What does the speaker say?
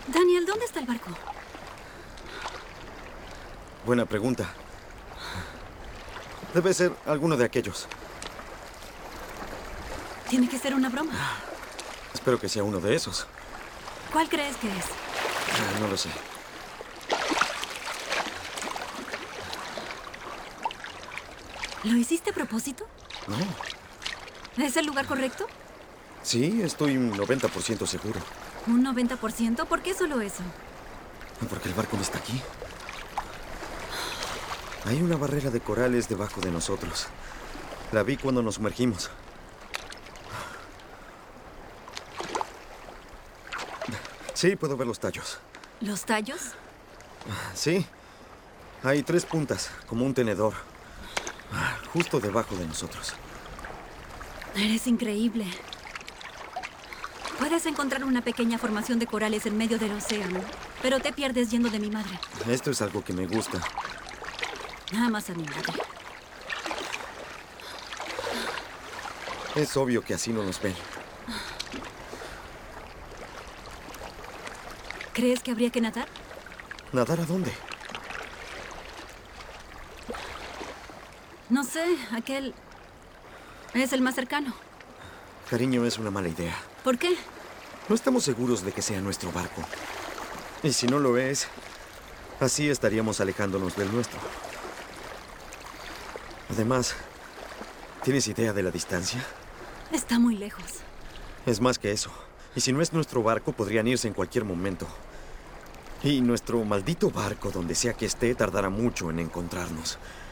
Daniel, ¿dónde está el barco? Buena pregunta. Debe ser alguno de aquellos. Tiene que ser una broma. Espero que sea uno de esos. ¿Cuál crees que es? No lo sé. ¿Lo hiciste a propósito? No. ¿Es el lugar correcto? Sí, estoy un 90% seguro. ¿Un 90%? ¿Por qué solo eso? Porque el barco no está aquí. Hay una barrera de corales debajo de nosotros. La vi cuando nos sumergimos. Sí, puedo ver los tallos. ¿Los tallos? Sí. Hay 3 puntas, como un tenedor. Justo debajo de nosotros. Eres increíble. Puedes encontrar una pequeña formación de corales en medio del océano, pero te pierdes yendo de mi madre. Esto es algo que me gusta. Amas a mi madre. Es obvio que así no nos ven. ¿Crees que habría que nadar? ¿Nadar a dónde? No sé, aquel es el más cercano. Cariño, es una mala idea. ¿Por qué? No estamos seguros de que sea nuestro barco. Y si no lo es, así estaríamos alejándonos del nuestro. Además, ¿tienes idea de la distancia? Está muy lejos. Es más que eso. Y si no es nuestro barco, podrían irse en cualquier momento. Y nuestro maldito barco, donde sea que esté, tardará mucho en encontrarnos.